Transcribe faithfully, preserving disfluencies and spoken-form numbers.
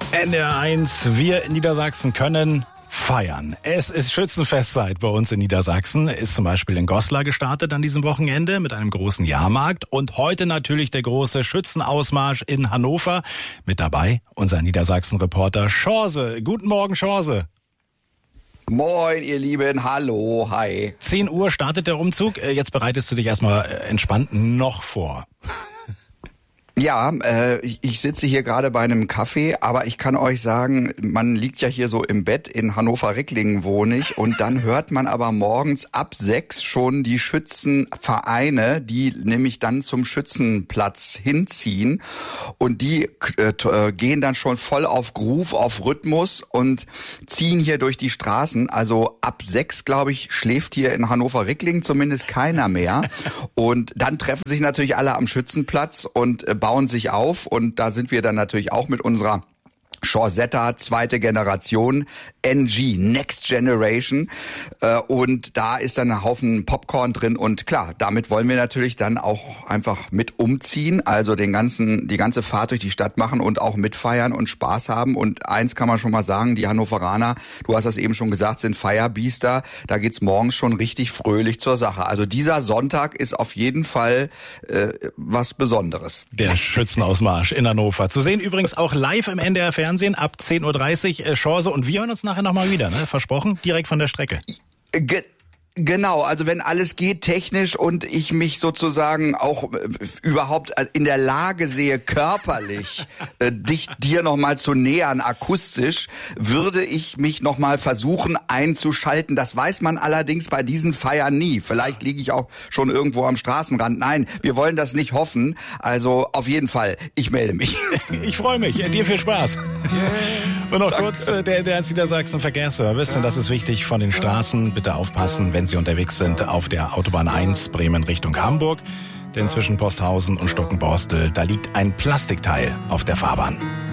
N D R eins, wir in Niedersachsen können feiern. Es ist Schützenfestzeit bei uns in Niedersachsen. Ist zum Beispiel in Goslar gestartet an diesem Wochenende mit einem großen Jahrmarkt. Und heute natürlich der große Schützenausmarsch in Hannover. Mit dabei unser Niedersachsen-Reporter Schorse. Guten Morgen, Schorse. Moin, ihr Lieben. Hallo, hi. zehn Uhr startet der Umzug. Jetzt bereitest du dich erstmal entspannt noch vor. Ja, äh, ich, ich sitze hier gerade bei einem Kaffee, aber ich kann euch sagen, man liegt ja hier so im Bett, in Hannover-Ricklingen wohne ich, und dann hört man aber morgens ab sechs schon die Schützenvereine, die nämlich dann zum Schützenplatz hinziehen, und die äh, gehen dann schon voll auf Groove, auf Rhythmus und ziehen hier durch die Straßen. Also ab sechs, glaube ich, schläft hier in Hannover-Ricklingen zumindest keiner mehr. Und dann treffen sich natürlich alle am Schützenplatz und äh, bauen sich auf, und da sind wir dann natürlich auch mit unserer Chorsetta, zweite Generation, N G, Next Generation, äh, und da ist dann ein Haufen Popcorn drin, und klar, damit wollen wir natürlich dann auch einfach mit umziehen, also den ganzen, die ganze Fahrt durch die Stadt machen und auch mitfeiern und Spaß haben. Und eins kann man schon mal sagen, die Hannoveraner, du hast das eben schon gesagt, sind Feierbiester, da geht's morgens schon richtig fröhlich zur Sache. Also dieser Sonntag ist auf jeden Fall äh, was Besonderes. Der Schützenausmarsch in Hannover. Zu sehen übrigens auch live im N D R Fernsehen ab zehn Uhr dreißig, äh, Chance, und wir hören uns nachher nochmal wieder, ne? Versprochen, direkt von der Strecke. Ge- Genau, also wenn alles geht technisch und ich mich sozusagen auch äh, überhaupt in der Lage sehe, körperlich äh, dich dir nochmal zu nähern, akustisch, würde ich mich nochmal versuchen einzuschalten. Das weiß man allerdings bei diesen Feiern nie. Vielleicht liege ich auch schon irgendwo am Straßenrand. Nein, wir wollen das nicht hoffen. Also auf jeden Fall, ich melde mich. Ich freue mich. Dir viel Spaß. Und noch kurz der, der Niedersachsen Verkehrsservice, und das ist wichtig von den Straßen. Bitte aufpassen, wenn Sie unterwegs sind auf der Autobahn eins Bremen Richtung Hamburg. Denn zwischen Posthausen und Stockenborstel, da liegt ein Plastikteil auf der Fahrbahn.